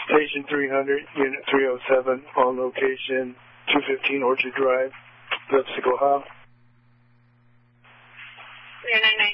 Station 300, Unit 307, on location, 215 Orchard Drive, Lipscomb. 399.